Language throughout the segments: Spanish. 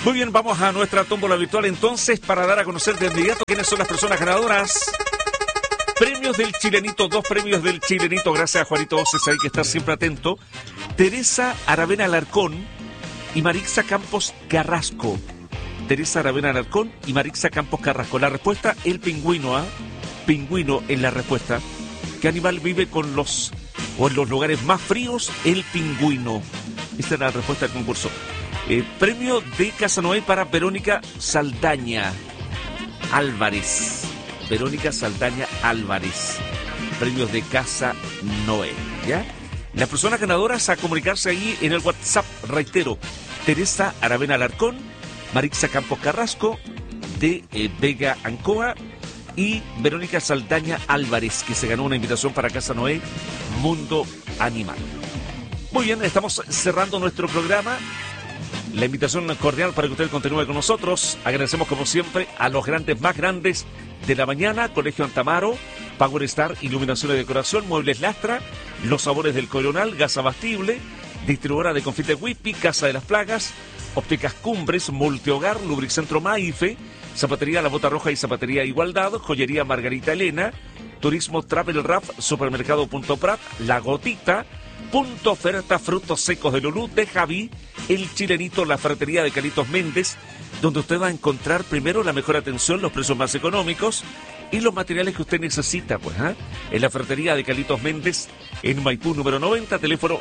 Muy bien, vamos a nuestra tómbola virtual entonces para dar a conocer de inmediato quiénes son las personas ganadoras. Premios del Chilenito, 2 premios del Chilenito, gracias a Juanito Oces ahí que está siempre atento. Teresa Aravena Alarcón y Marixa Campos Carrasco. Teresa Aravena Alarcón y Marixa Campos Carrasco. La respuesta, el pingüino, ¿ah? Pingüino en la respuesta. ¿Qué animal vive con los o en los lugares más fríos? El pingüino. Esta es la respuesta del concurso. Premio de Casa Noé para Verónica Saldaña Álvarez. Verónica Saldaña Álvarez. Premios de Casa Noé, ¿ya? Las personas ganadoras a comunicarse ahí en el WhatsApp, reitero, Teresa Aravena Alarcón, Marixa Campos Carrasco, de Vega Ancoa, y Verónica Saldaña Álvarez, que se ganó una invitación para Casa Noé, Mundo Animal. Muy bien, estamos cerrando nuestro programa. La invitación cordial para que usted continúe con nosotros. Agradecemos como siempre a los grandes más grandes de la mañana, Colegio Antamaro, Power Star, Iluminación y Decoración, Muebles Lastra, Los Sabores del Coronal, Gas Abastible, Distribuidora de Confite Whippy, Casa de las Plagas, Ópticas Cumbres, Multihogar, Lubricentro Maife, Zapatería La Bota Roja y Zapatería Igualdad, Joyería Margarita Elena, Turismo Travel Raf, Supermercado Punto Prat, La Gotita, Punto Oferta, Frutos Secos de Lulú, de Javi, El Chilenito, la Ferretería de Carlitos Méndez, donde usted va a encontrar primero la mejor atención, los precios más económicos y los materiales que usted necesita, pues, en la Ferretería de Carlitos Méndez, en Maipú número 90, teléfono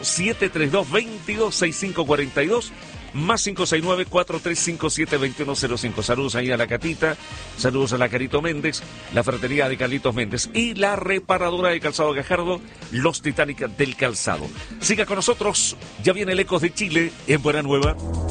732-226542, más 569-4357-2105. Saludos ahí a la Catita, saludos a la Carito Méndez, la Ferretería de Carlitos Méndez y la reparadora de calzado Gajardo, Los Titanic del Calzado. Siga con nosotros, ya viene el Ecos de Chile en Buena Nueva.